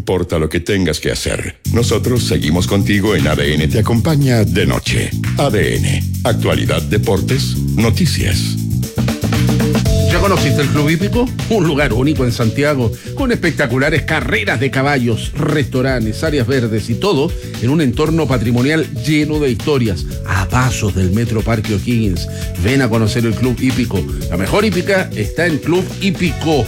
importa lo que tengas que hacer. Nosotros seguimos contigo en ADN Te Acompaña de noche. ADN, actualidad, deportes, noticias. ¿Ya conociste el Club Hípico? Un lugar único en Santiago, con espectaculares carreras de caballos, restaurantes, áreas verdes y todo en un entorno patrimonial lleno de historias, a pasos del Metro Parque O'Higgins. Ven a conocer el Club Hípico. La mejor hípica está en Club Hípico.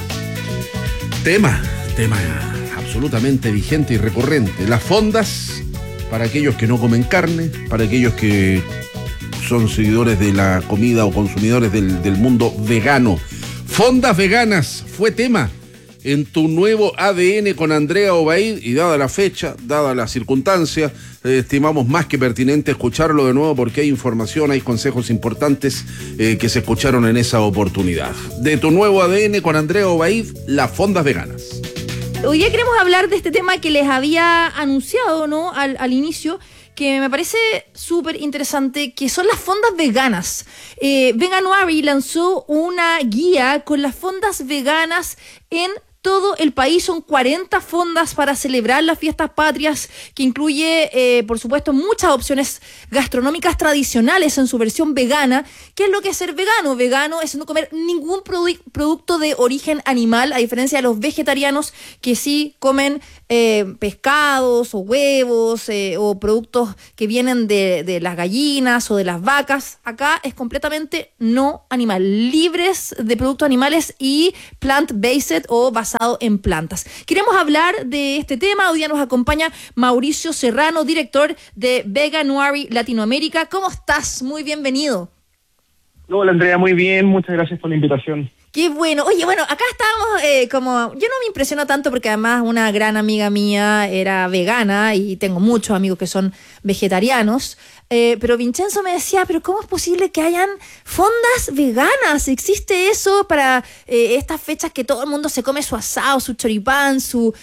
Tema absolutamente vigente y recurrente. Las fondas para aquellos que no comen carne, para aquellos que son seguidores de la comida o consumidores del mundo vegano. Fondas veganas fue tema en tu nuevo ADN con Andrea Obaid, y dada la fecha, dada la circunstancia, estimamos más que pertinente escucharlo de nuevo porque hay información, hay consejos importantes que se escucharon en esa oportunidad. De tu nuevo ADN con Andrea Obaid, las fondas veganas. Hoy día queremos hablar de este tema que les había anunciado, ¿no? al inicio, que me parece súper interesante, que son las fondas veganas. Veganuary lanzó una guía con las fondas veganas en todo el país. Son 40 fondas para celebrar las fiestas patrias, que incluye, por supuesto, muchas opciones gastronómicas tradicionales en su versión vegana. ¿Qué es lo que es ser vegano? Vegano es no comer ningún producto de origen animal, a diferencia de los vegetarianos que sí comen pescados o huevos o productos que vienen de las gallinas o de las vacas. Acá es completamente no animal, libres de productos animales y plant-based o basado en plantas. Queremos hablar de este tema. Hoy día nos acompaña Mauricio Serrano, director de Veganuary Latinoamérica. ¿Cómo estás? Muy bienvenido. Hola Andrea, muy bien, muchas gracias por la invitación. Qué bueno. Oye, bueno, acá estábamos yo no me impresiono tanto porque además una gran amiga mía era vegana y tengo muchos amigos que son vegetarianos, pero Vincenzo me decía, pero ¿cómo es posible que hayan fondas veganas? ¿Existe eso para estas fechas que todo el mundo se come su asado, su choripán, su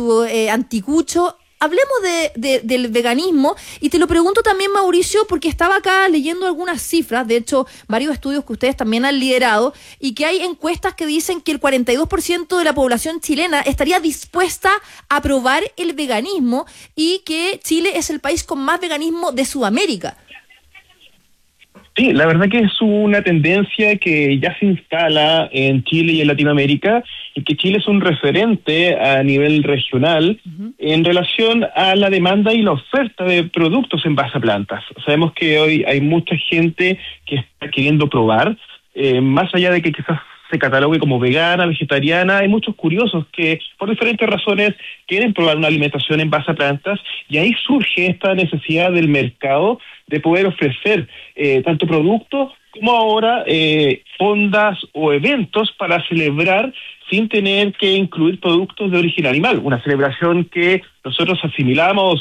anticucho? Hablemos del veganismo, y te lo pregunto también, Mauricio, porque estaba acá leyendo algunas cifras, de hecho, varios estudios que ustedes también han liderado, y que hay encuestas que dicen que el 42% de la población chilena estaría dispuesta a probar el veganismo, y que Chile es el país con más veganismo de Sudamérica. Sí, la verdad que es una tendencia que ya se instala en Chile y en Latinoamérica, y que Chile es un referente a nivel regional en relación a la demanda y la oferta de productos en base a plantas. Sabemos que hoy hay mucha gente que está queriendo probar, más allá de que quizás se catalogue como vegana, vegetariana, hay muchos curiosos que por diferentes razones quieren probar una alimentación en base a plantas, y ahí surge esta necesidad del mercado de poder ofrecer tanto productos como ahora fondas o eventos para celebrar sin tener que incluir productos de origen animal, una celebración que nosotros asimilamos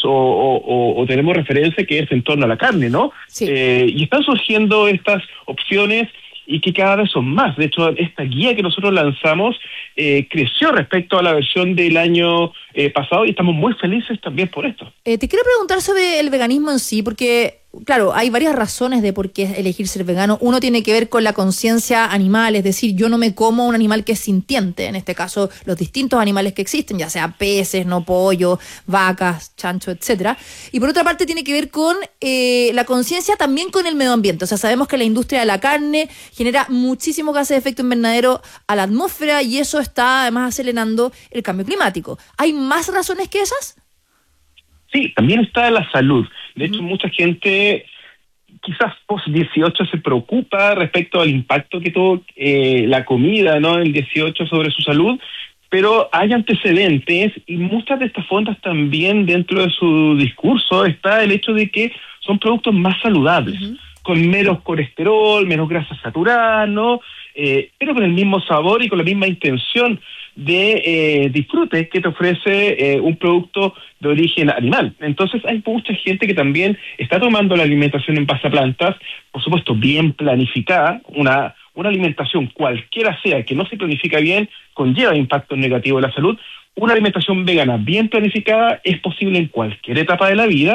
o tenemos referencia que es en torno a la carne, ¿no? Sí. Y están surgiendo estas opciones y que cada vez son más. De hecho, esta guía que nosotros lanzamos creció respecto a la versión del año pasado, y estamos muy felices también por esto. Te quiero preguntar sobre el veganismo en sí, porque, claro, hay varias razones de por qué elegir ser vegano. Uno tiene que ver con la conciencia animal, es decir, yo no me como un animal que es sintiente, en este caso los distintos animales que existen, ya sea peces, no pollo, vacas, chancho, etcétera. Y por otra parte tiene que ver con la conciencia también con el medio ambiente. O sea, sabemos que la industria de la carne genera muchísimos gases de efecto invernadero a la atmósfera, y eso está además acelerando el cambio climático. ¿Hay más razones que esas? Sí, también está la salud. De hecho, mucha gente quizás post-18 se preocupa respecto al impacto que tuvo la comida, ¿no?, el 18 sobre su salud, pero hay antecedentes, y muchas de estas fondas también dentro de su discurso está el hecho de que son productos más saludables, con menos colesterol, menos grasa saturada, ¿no? Pero con el mismo sabor y con la misma intención de disfrute que te ofrece un producto de origen animal. Entonces hay mucha gente que también está tomando la alimentación en base a plantas, por supuesto bien planificada. Una alimentación cualquiera sea que no se planifica bien conlleva impacto negativo en la salud. Una alimentación vegana bien planificada es posible en cualquier etapa de la vida,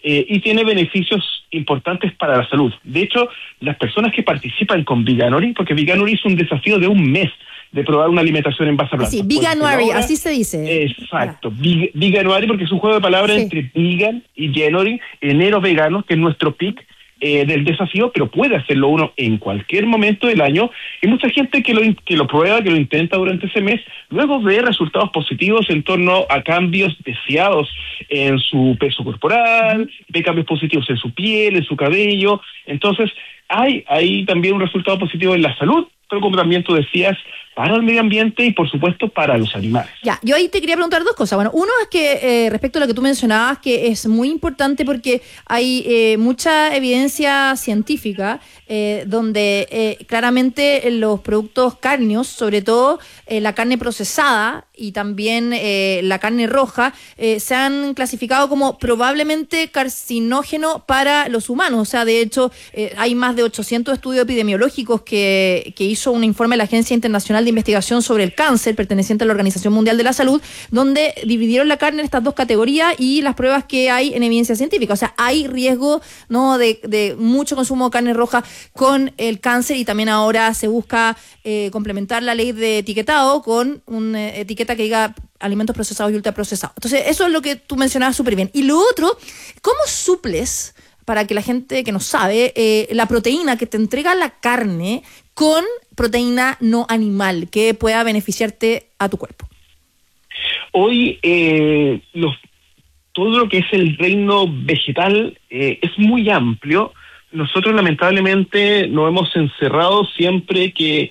y tiene beneficios importantes para la salud. De hecho, las personas que participan con Veganuary, porque Veganuary es un desafío de un mes de probar una alimentación en base a plantas. Sí, Veganuary, así se dice. Exacto, Veganuary, porque es un juego de palabras entre vegan y January, enero vegano, que es nuestro pick del desafío, pero puede hacerlo uno en cualquier momento del año. Y mucha gente que lo prueba, que lo intenta durante ese mes, luego ve resultados positivos en torno a cambios deseados en su peso corporal, ve cambios positivos en su piel, en su cabello. Entonces, hay también un resultado positivo en la salud, pero como también tú decías, para el medio ambiente y por supuesto para los animales. Ya, yo ahí te quería preguntar dos cosas. Bueno, uno es que respecto a lo que tú mencionabas, que es muy importante porque hay mucha evidencia científica donde claramente los productos cárneos, sobre todo la carne procesada y también la carne roja, se han clasificado como probablemente carcinógeno para los humanos. O sea, de hecho, hay más de 800 estudios epidemiológicos que hizo un informe de la Agencia Internacional de Investigación sobre el Cáncer, perteneciente a la Organización Mundial de la Salud, donde dividieron la carne en estas dos categorías y las pruebas que hay en evidencia científica. O sea, hay riesgo, ¿no?, de mucho consumo de carne roja con el cáncer, y también ahora se busca complementar la ley de etiquetado con una etiqueta que diga alimentos procesados y ultraprocesados. Entonces, eso es lo que tú mencionabas súper bien. Y lo otro, ¿cómo suples, para que la gente que no sabe, la proteína que te entrega la carne con proteína no animal que pueda beneficiarte a tu cuerpo? Hoy todo lo que es el reino vegetal es muy amplio. Nosotros lamentablemente nos hemos encerrado siempre que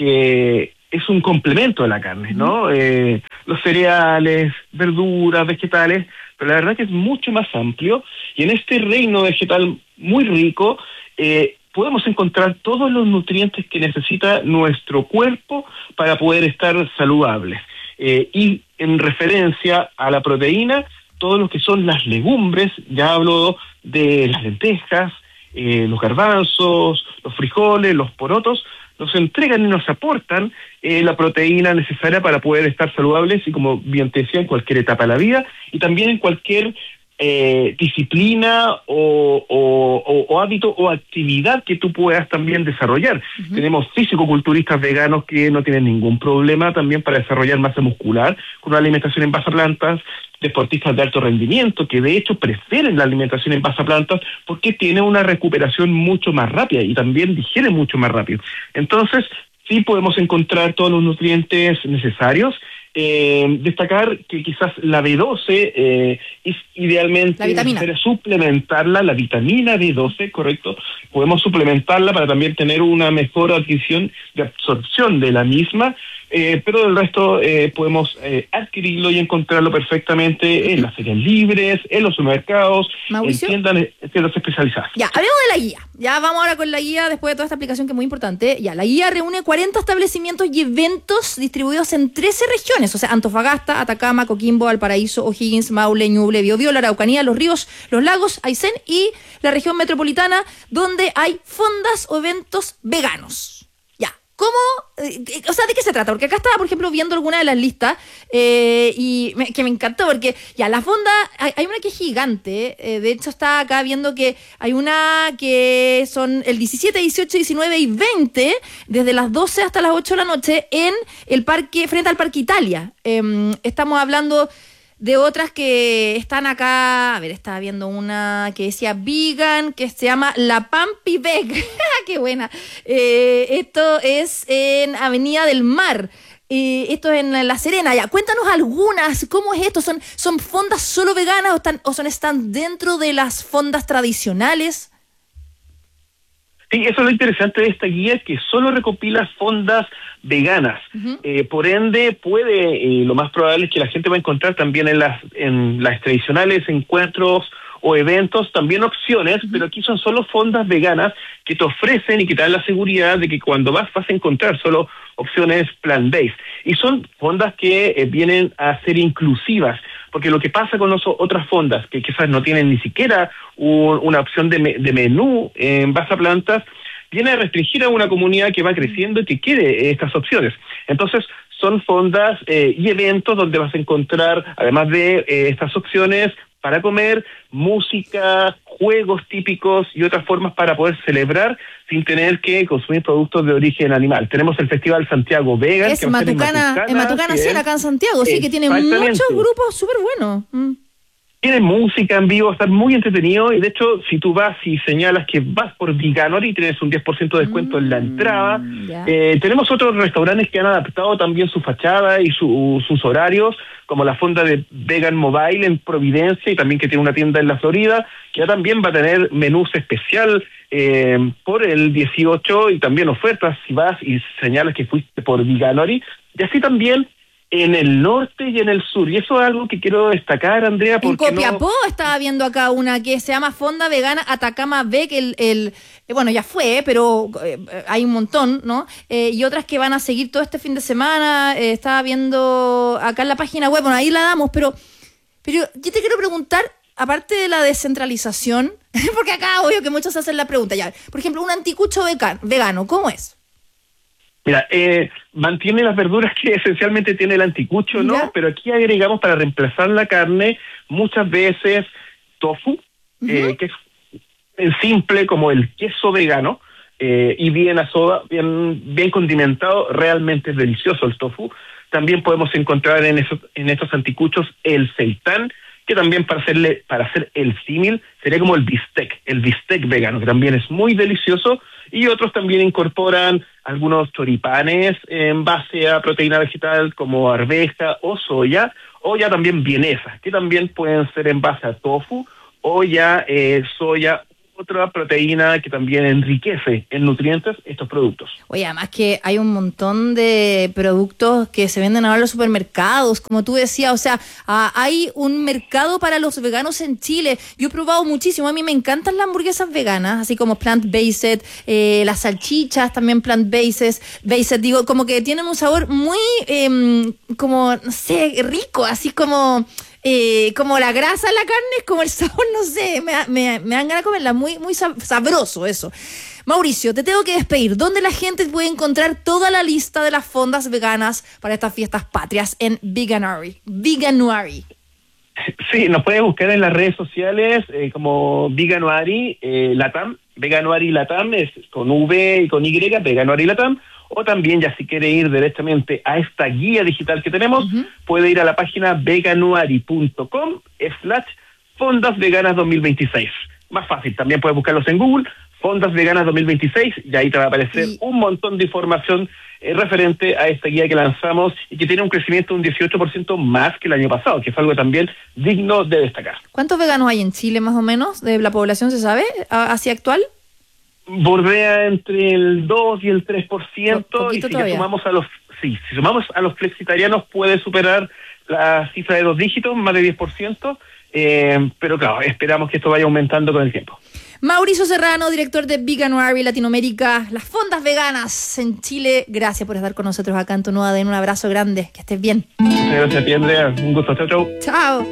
es un complemento de la carne, ¿no? Los cereales, verduras, vegetales, pero la verdad que es mucho más amplio, y en este reino vegetal muy rico podemos encontrar todos los nutrientes que necesita nuestro cuerpo para poder estar saludables. Y en referencia a la proteína, todo lo que son las legumbres, ya hablo de las lentejas, los garbanzos, los frijoles, los porotos, nos entregan y nos aportan la proteína necesaria para poder estar saludables, y como bien te decía, en cualquier etapa de la vida y también en cualquier disciplina o hábito o actividad que tú puedas también desarrollar. Uh-huh. Tenemos físico-culturistas veganos que no tienen ningún problema también para desarrollar masa muscular con una alimentación en base a plantas, deportistas de alto rendimiento que de hecho prefieren la alimentación en base a plantas porque tiene una recuperación mucho más rápida y también digiere mucho más rápido. Entonces, sí podemos encontrar todos los nutrientes necesarios. Destacar que quizás la B12 es idealmente necesario suplementarla, la vitamina B12, correcto, podemos suplementarla para también tener una mejor adquisición de absorción de la misma, pero del resto podemos adquirirlo y encontrarlo perfectamente en las ferias libres, en los supermercados, Mauricio, en tiendas especializadas. Ya, hablemos de la guía. Ya vamos ahora con la guía después de toda esta explicación que es muy importante. Ya, la guía reúne 40 establecimientos y eventos distribuidos en 13 regiones, o sea, Antofagasta, Atacama, Coquimbo, Valparaíso, O'Higgins, Maule, Ñuble, Biobío, la Araucanía, Los Ríos, Los Lagos, Aysén y la región metropolitana, donde hay fondas o eventos veganos. ¿Cómo? O sea, ¿de qué se trata? Porque acá estaba, por ejemplo, viendo alguna de las listas que me encantó, porque ya la fonda, hay una que es gigante, de hecho está acá viendo que hay una que son el 17, 18, 19 y 20, desde las 12 hasta las 8 de la noche en el parque, frente al Parque Italia. Estamos hablando de otras que están acá. A ver, estaba viendo una que decía vegan, que se llama La Pampi Veg. ¡Qué buena! Esto es en Avenida del Mar. Esto es en La Serena. Ya, cuéntanos algunas. ¿Cómo es esto? ¿Son fondas solo veganas o están dentro de las fondas tradicionales? Sí, eso es lo interesante de esta guía, que solo recopila fondas veganas. Uh-huh. Por ende, lo más probable es que la gente va a encontrar también en las tradicionales encuentros o eventos también opciones, uh-huh, pero aquí son solo fondas veganas que te ofrecen y que te dan la seguridad de que cuando vas a encontrar solo opciones plant-based. Y son fondas que vienen a ser inclusivas, porque lo que pasa con otras fondas, que quizás no tienen ni siquiera una opción de menú en base a plantas, viene a restringir a una comunidad que va creciendo y que quiere estas opciones. Entonces, son fondas y eventos donde vas a encontrar, además de estas opciones, para comer, música, juegos típicos y otras formas para poder celebrar sin tener que consumir productos de origen animal. Tenemos el Festival Santiago Vegan. Es Matucana 100 acá en Santiago, sí, que tiene muchos grupos súper buenos. Tiene música en vivo, está muy entretenido, y de hecho, si tú vas y señalas que vas por Veganuary, tienes un 10% de descuento en la entrada. Tenemos otros restaurantes que han adaptado también su fachada y sus horarios, como la fonda de Vegan Mobile en Providencia, y también que tiene una tienda en la Florida, que ya también va a tener menús especial por el 18, y también ofertas si vas y señalas que fuiste por Veganuary, y así también en el norte y en el sur. Y eso es algo que quiero destacar, Andrea, porque en Copiapó estaba viendo acá una que se llama Fonda Vegana Atacama Veg, bueno, ya fue, pero hay un montón, ¿no? Y otras que van a seguir todo este fin de semana. Estaba viendo acá en la página web, bueno, ahí la damos, pero yo te quiero preguntar, aparte de la descentralización, porque acá obvio que muchos hacen la pregunta, ya, por ejemplo, un anticucho vegano, ¿cómo es? Mira, mantiene las verduras que esencialmente tiene el anticucho, ¿no? ¿Ya? Pero aquí agregamos, para reemplazar la carne, muchas veces tofu, que es simple como el queso vegano, y bien condimentado. Realmente es delicioso el tofu. También podemos encontrar en estos anticuchos el seitán, que también para hacer el símil sería como el bistec vegano, que también es muy delicioso. Y otros también incorporan algunos choripanes en base a proteína vegetal como arveja o soya también vienesa, que también pueden ser en base a tofu o ya soya, otra proteína que también enriquece en nutrientes estos productos. Oye, además que hay un montón de productos que se venden ahora en los supermercados, como tú decías, o sea, hay un mercado para los veganos en Chile. Yo he probado muchísimo, a mí me encantan las hamburguesas veganas, así como plant-based, las salchichas también plant-based, digo, como que tienen un sabor muy, como, no sé, rico, así como la grasa de la carne, es como el sabor, no sé, me dan ganas de comerla, muy, muy sabroso eso. Mauricio, te tengo que despedir. ¿Dónde la gente puede encontrar toda la lista de las fondas veganas para estas fiestas patrias en Veganuary? Sí, nos pueden buscar en las redes sociales como Veganuary Latam. Veganuary Latam es con V y con Y, Veganuary Latam. O también, ya si quiere ir directamente a esta guía digital que tenemos, puede ir a la página veganuary.com/Fondas Veganas 2026. Más fácil, también puedes buscarlos en Google, Fondas Veganas 2026, y ahí te va a aparecer un montón de información referente a esta guía que lanzamos y que tiene un crecimiento de un 18% más que el año pasado, que es algo también digno de destacar. ¿Cuántos veganos hay en Chile, más o menos, de la población, se sabe, así actual? Bordea entre el 2 y el 3%, y si sumamos a los flexitarianos puede superar la cifra de 2 dígitos, más de 10%, pero claro, esperamos que esto vaya aumentando con el tiempo. Mauricio Serrano, director de Veganuary Latinoamérica, las fondas veganas en Chile, gracias por estar con nosotros acá en Tu Nuevo ADN, un abrazo grande, que estés bien. Muchas gracias a ti, Andrea, un gusto, chau. Chao.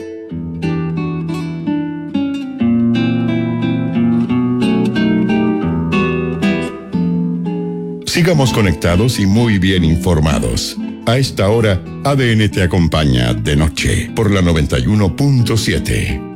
Sigamos conectados y muy bien informados. A esta hora, ADN te acompaña de noche por la 91.7.